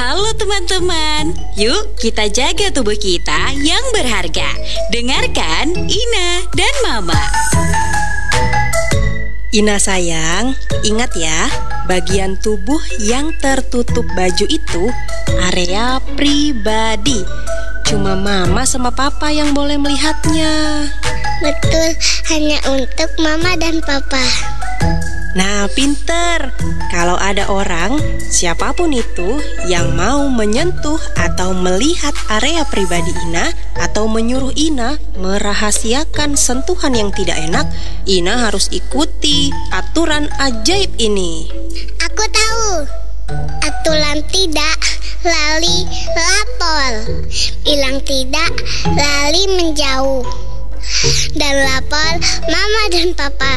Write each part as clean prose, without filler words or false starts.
Halo teman-teman, yuk kita jaga tubuh kita yang berharga. Dengarkan Ina dan Mama. Ina sayang, ingat ya, bagian tubuh yang tertutup baju itu area pribadi. Cuma mama sama papa yang boleh melihatnya. Betul, hanya untuk mama dan papa. Nah, pinter. Kalau ada orang, siapapun itu yang mau menyentuh atau melihat area pribadi Ina atau menyuruh Ina merahasiakan sentuhan yang tidak enak, Ina harus ikuti aturan ajaib ini. Aku tahu. Aturan tidak, lali lapor. Bilang tidak, lali menjauh. Dan lapor mama dan papa.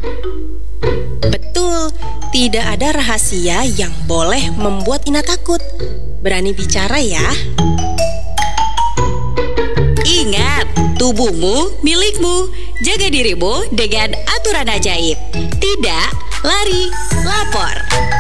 Betul, tidak ada rahasia yang boleh membuat Ina takut. Berani bicara ya. Ingat, tubuhmu milikmu. Jaga dirimu dengan aturan ajaib. Tidak, lari, lapor.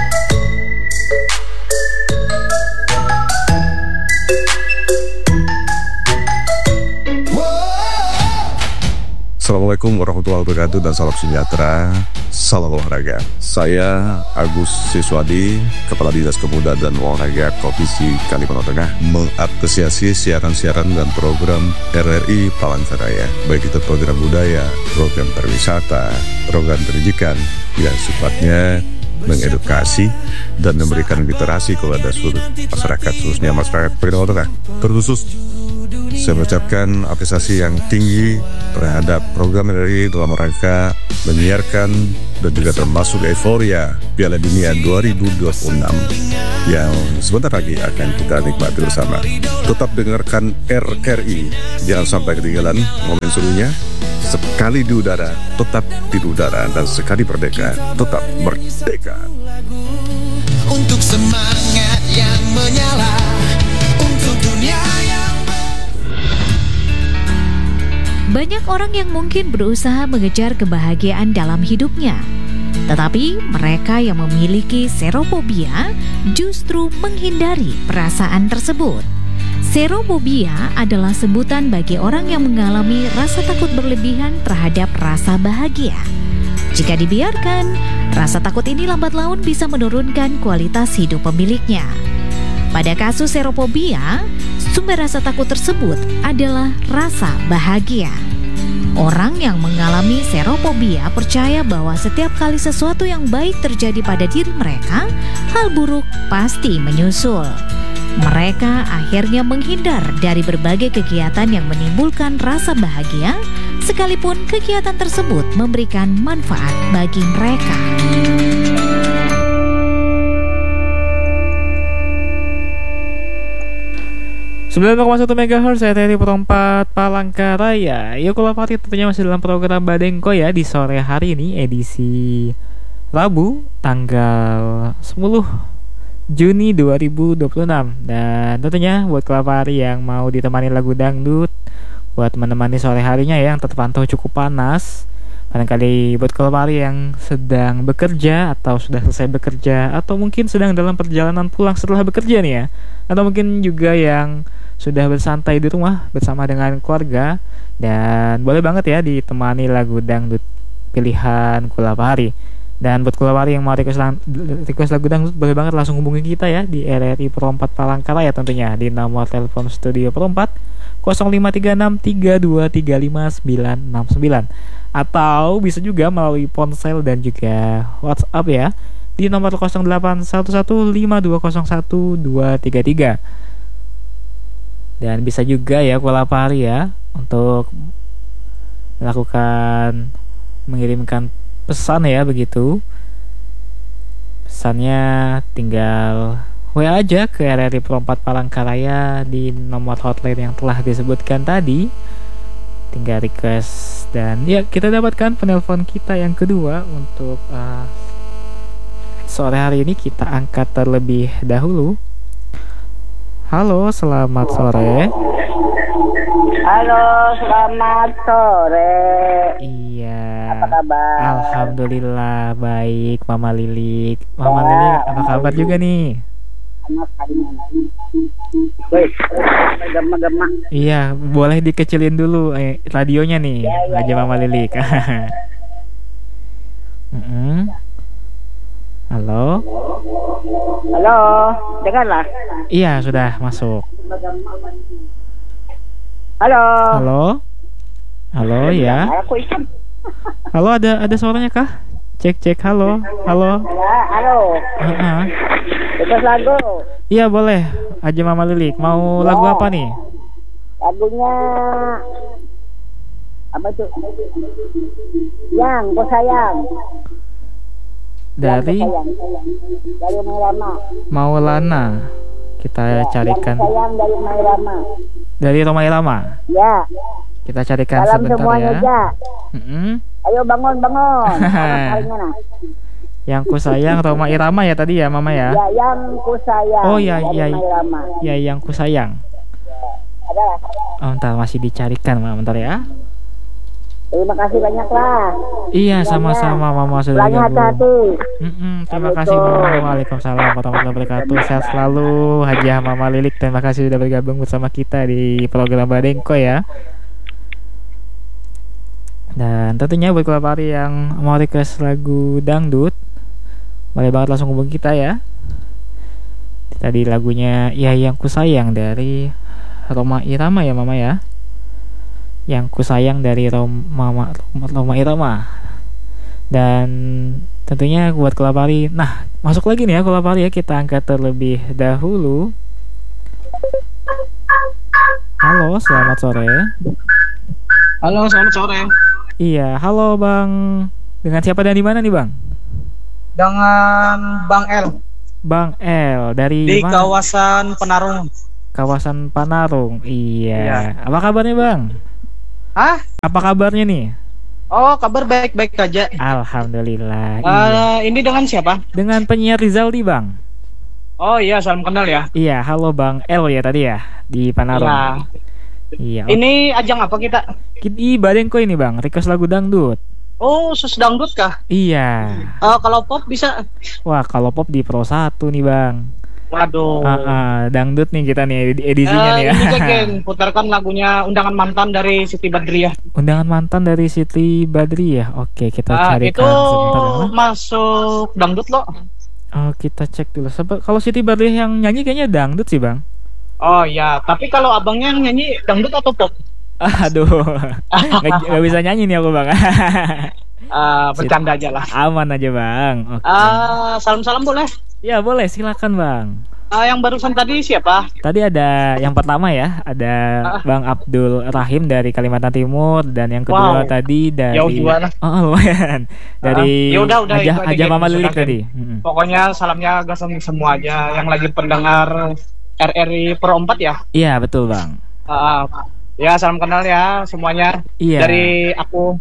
Assalamualaikum warahmatullahi wabarakatuh dan salam sejahtera, salam olahraga. Saya Agus Siswadi, Kepala Dinas Pemuda dan Olahraga Provinsi Kalimantan Tengah, mengapresiasi siaran-siaran dan program RRI Palangkaraya, baik itu program budaya, program pariwisata, program pendidikan yang sifatnya mengedukasi dan memberikan literasi kepada seluruh masyarakat, khususnya masyarakat Kalimantan Tengah. Terkhusus saya mengucapkan apresiasi yang tinggi terhadap program RRI dalam rangka menyiarkan dan juga termasuk euforia Piala Dunia 2026 yang sebentar lagi akan kita nikmati bersama. Tetap dengarkan RRI, jangan sampai ketinggalan momen serunya. Sekali di udara, tetap di udara, dan sekali merdeka, tetap merdeka. Untuk semangat yang menyala, untuk dunia yang... Banyak orang yang mungkin berusaha mengejar kebahagiaan dalam hidupnya, tetapi mereka yang memiliki serophobia justru menghindari perasaan tersebut. Serophobia adalah sebutan bagi orang yang mengalami rasa takut berlebihan terhadap rasa bahagia. Jika dibiarkan, rasa takut ini lambat laun bisa menurunkan kualitas hidup pemiliknya. Pada kasus serophobia, sumber rasa takut tersebut adalah rasa bahagia. Orang yang mengalami serophobia percaya bahwa setiap kali sesuatu yang baik terjadi pada diri mereka, hal buruk pasti menyusul. Mereka akhirnya menghindar dari berbagai kegiatan yang menimbulkan rasa bahagia, sekalipun kegiatan tersebut memberikan manfaat bagi mereka. 9,1 MHz RRI Perompat Palangkaraya. Yuk kalau Fatih tentunya masih dalam program Badengko ya di sore hari ini, edisi Rabu tanggal 10 Juni 2026. Dan tentunya buat Kelapari yang mau ditemani lagu dangdut, buat menemani sore harinya ya, yang terpantau cukup panas. Barangkali buat Kelapari yang sedang bekerja atau sudah selesai bekerja, atau mungkin sedang dalam perjalanan pulang setelah bekerja nih ya, atau mungkin juga yang sudah bersantai di rumah bersama dengan keluarga, dan boleh banget ya ditemani lagu dangdut pilihan Kulapari. Dan buat Kulapari yang mau request lagu dangdut, boleh banget langsung hubungi kita ya di RRI Perompat Palangkaraya tentunya di nomor telepon studio Perompat 0536323599, atau bisa juga melalui ponsel dan juga WhatsApp ya di nomor 0811520123. Dan bisa juga ya Kulapari ya untuk melakukan mengirimkan pesan ya, begitu. Pesannya tinggal WA aja ke RRI Perompat Palangkaraya di nomor hotline yang telah disebutkan tadi. Tinggal request dan ya kita dapatkan penelpon kita yang kedua untuk sore hari ini. Kita angkat terlebih dahulu. Halo, selamat sore. Halo, selamat sore. Iya. Apa kabar? Alhamdulillah baik, Mama Lilik. Mama Lilik apa kabar juga nih? panas harinya. Wih, gema-gema. Iya, boleh dikecilin dulu radionya nih, aja Mama Lilik. Halo. Halo, dengarlah. Iya, sudah masuk. Halo. Halo. Halo ya. Aku ikut. Halo, ada suaranya kah? Cek. Halo. Halo. Ya, halo. Terus lagu. Iya, boleh. Aja Mama Lilik. Mau lagu apa nih? Lagunya apa tuh? Yang ku sayang. Dari Mairama. Maulana. Kita carikan. Yang ku sayang dari Mairama. Dari Roma Irama. Ya. Kita carikan Salam sebentar semuanya, ya. Ja. Ayo bangun. Yang ku sayang Roma Irama ya tadi ya Mama ya. Ya, yang ku sayang. Oh ya, Mairama. ya yang ku sayang. Adalah. Oh, bentar masih dicarikan Mama, bentar ya. Terima kasih banyak lah. Iya, sama-sama Mama sudah Pulangnya bergabung. hati-hati. Terima kasih Mama. Waalaikumsalam warahmatullahi wabarakatuh. Sehat selalu Hajah Mama Lilik. Terima kasih sudah bergabung bersama kita di program Badengko ya. Dan tentunya buat kelapari yang mau request lagu dangdut, boleh banget langsung hubungi kita ya. Tadi lagunya Ya Yang Ku Sayang dari Roma Irama ya Mama ya. Yang Ku Sayang dari Roma Irama. Dan tentunya buat kelapari. Nah, masuk lagi nih ya kelapari ya, kita angkat terlebih dahulu. Halo, selamat sore. Halo, selamat sore. Iya, halo Bang. Dengan siapa dan di mana nih Bang? Dengan Bang L. Bang L dari di mana? kawasan Penarung. Kawasan Panarung. Iya. Apa kabarnya Bang? Hah? Apa kabarnya nih? Oh, kabar baik-baik aja. Alhamdulillah. Iya. Ini dengan siapa? Dengan penyiar Rizaldi Bang. Oh iya, salam kenal ya. Iya, halo Bang L ya tadi ya di Panarung. Ya. Iya. Ini ajang apa kita? Di Badengko ini Bang, request lagu dangdut. Oh, sus dangdut kah? Iya. Kalau pop bisa. Wah, kalau pop di Pro 1 nih Bang. Waduh. Dangdut nih kita nih edisinya nih ya. Ini Geng, putarkan lagunya Undangan Mantan dari Siti Badriah. Undangan Mantan dari Siti Badriah. Oke, kita carikan itu sebentar ya. masuk dangdut loh. Oh, kita cek dulu. Kalau Siti Badriah yang nyanyi kayaknya dangdut sih Bang. Oh ya, tapi kalau abangnya yang nyanyi dangdut atau pop? Aduh, nggak bisa nyanyi nih aku Bang. Bercanda aja lah. Aman aja Bang. Oke. Salam-salam boleh? Ya boleh, silakan Bang. Yang barusan tadi siapa? Tadi ada yang pertama ya, ada Bang Abdul Rahim dari Kalimantan Timur, dan yang kedua tadi dari jauh juga lah. Oh lumayan. Dari udah aja Mama Lilik tadi. Pokoknya salamnya gasan semua aja yang lagi pendengar RRI Pro 4 ya. Iya betul Bang. Ya salam kenal ya semuanya. Iya. Dari aku.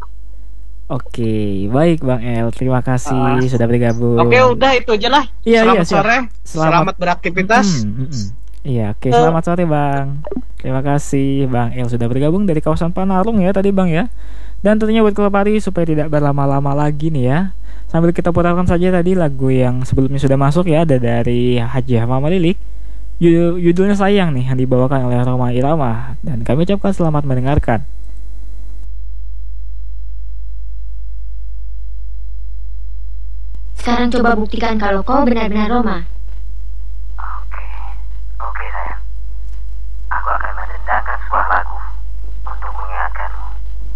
Oke, baik Bang El, terima kasih sudah bergabung. Oke, udah itu aja lah. Iya, selamat sore, selamat beraktivitas. Iya, oke, selamat sore Bang. Terima kasih Bang El sudah bergabung dari kawasan Panarung ya tadi Bang ya. Dan tentunya buat kelapari supaya tidak berlama-lama lagi nih ya, sambil kita putarkan saja tadi lagu yang sebelumnya sudah masuk ya, ada dari Hajah Mama Lilik. Judulnya Sayang nih, yang dibawakan oleh Roma Irama. Dan kami ucapkan selamat mendengarkan. Sekarang coba buktikan kalau kau benar-benar Roma. Oke sayang. Aku akan mendendangkan sebuah lagu